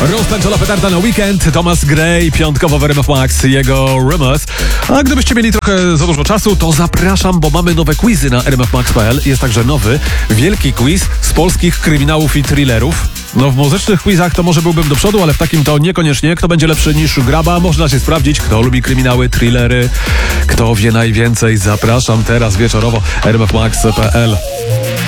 Roztańczona petarda na weekend. Thomas Gray, piątkowo w RMF Max, jego Rumors. A gdybyście mieli trochę za dużo czasu, to zapraszam, bo mamy nowe quizy na rmfmax.pl. Jest także nowy, wielki quiz z polskich kryminałów i thrillerów. No w muzycznych quizach to może byłbym do przodu, ale w takim to niekoniecznie. Kto będzie lepszy niż Graba? Można się sprawdzić, kto lubi kryminały, thrillery, kto wie najwięcej. Zapraszam teraz wieczorowo rmfmax.pl.